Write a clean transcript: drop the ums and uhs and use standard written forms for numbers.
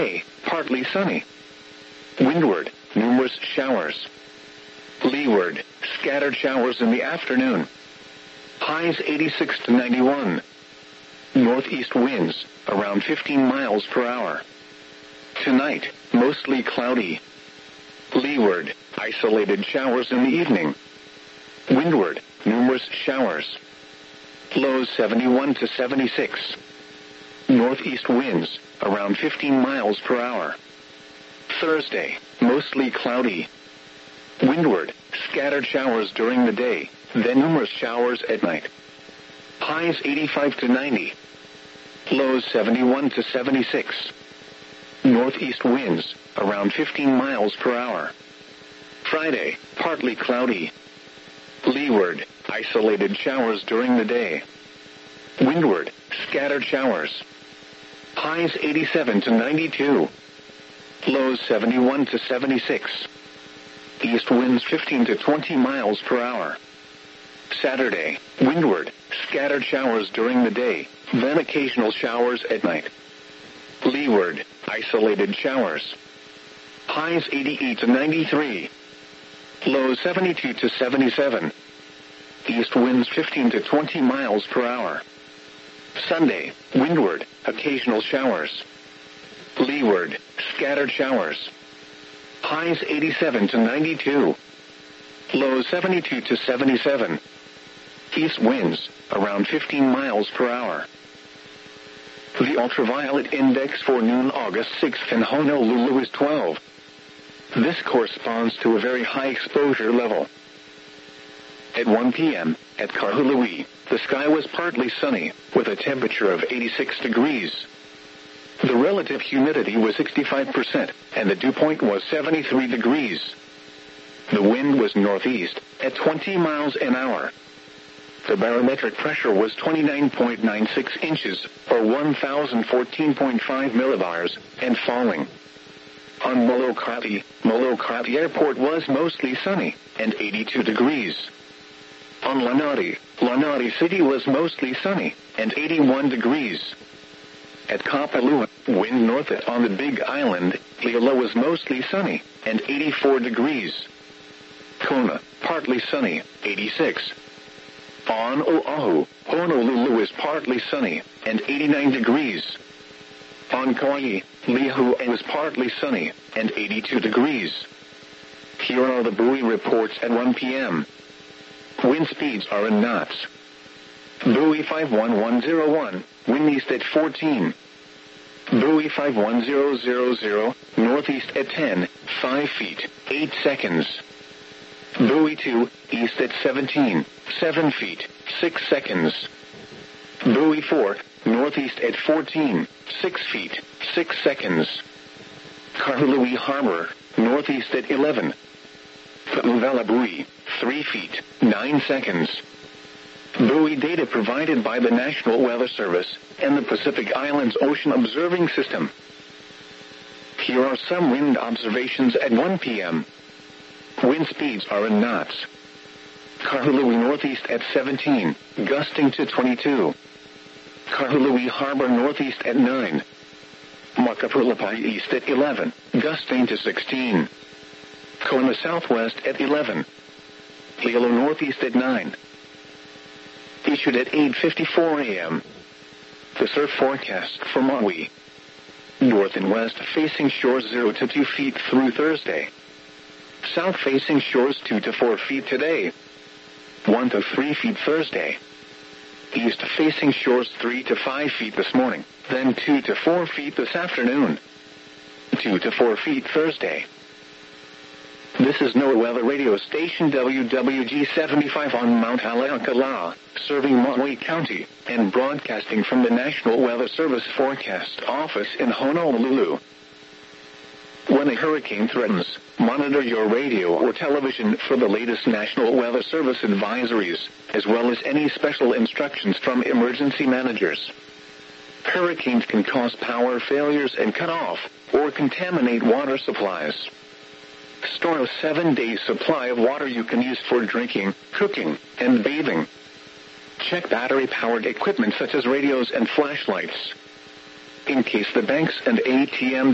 Day, partly sunny. Windward, numerous showers. Leeward, scattered showers in the afternoon. Highs 86 to 91. Northeast winds, around 15 miles per hour. Tonight, mostly cloudy. Leeward, isolated showers in the evening. Windward, numerous showers. Lows 71 to 76. Northeast winds, around 15 miles per hour. Thursday, mostly cloudy. Windward, scattered showers during the day, then numerous showers at night. Highs 85 to 90. Lows 71 to 76. Northeast winds, around 15 miles per hour. Friday, partly cloudy. Leeward, isolated showers during the day. Windward, scattered showers. Highs 87 to 92. Lows 71 to 76. East winds 15 to 20 miles per hour. Saturday, windward, scattered showers during the day, then occasional showers at night. Leeward, isolated showers. Highs 88 to 93. Lows 72 to 77. East winds 15 to 20 miles per hour. Sunday, windward, occasional showers. Leeward, scattered showers. Highs 87 to 92. Lows 72 to 77. East winds, around 15 miles per hour. The ultraviolet index for noon August 6th in Honolulu is 12. This corresponds to a very high exposure level. At 1 p.m., at Kahului, the sky was partly sunny, with a temperature of 86 degrees. The relative humidity was 65%, and the dew point was 73 degrees. The wind was northeast, at 20 miles an hour. The barometric pressure was 29.96 inches, or 1,014.5 millibars, and falling. On Molokai Airport was mostly sunny, and 82 degrees. On Lanai City was mostly sunny, and 81 degrees. At Kapalua, wind north on the Big Island, Leila was mostly sunny, and 84 degrees. Kona, partly sunny, 86. On Oahu, Honolulu is partly sunny, and 89 degrees. On Kauai, Lihue was partly sunny, and 82 degrees. Here are the buoy reports at 1 p.m. Wind speeds are in knots. Buoy 51101, wind east at 14. Buoy 51000, northeast at 10, 5 feet, 8 seconds. Buoy 2, east at 17, 7 feet, 6 seconds. Buoy 4, northeast at 14, 6 feet, 6 seconds. Kahului Harbor, northeast at 11. Pu'uvela Buoy, 3 feet, 9 seconds. Buoy data provided by the National Weather Service and the Pacific Islands Ocean Observing System. Here are some wind observations at 1 p.m. Wind speeds are in knots. Kahului northeast at 17, gusting to 22. Kahului Harbor northeast at 9. Makapulapai east at 11, gusting to 16. Kona southwest at 11. Hilo northeast at 9. Issued at 8:54 a.m. The surf forecast for Maui. North and west facing shores 0 to 2 feet through Thursday. South facing shores 2 to 4 feet today. 1 to 3 feet Thursday. East facing shores 3 to 5 feet this morning, then 2 to 4 feet this afternoon. 2 to 4 feet Thursday. This is NOAA Weather Radio Station WWG 75 on Mount Haleakala, serving Maui County, and broadcasting from the National Weather Service Forecast Office in Honolulu. When a hurricane threatens, monitor your radio or television for the latest National Weather Service advisories, as well as any special instructions from emergency managers. Hurricanes can cause power failures and cut off, or contaminate water supplies. Store a 7-day supply of water you can use for drinking, cooking, and bathing. Check battery-powered equipment such as radios and flashlights. In case the banks and ATM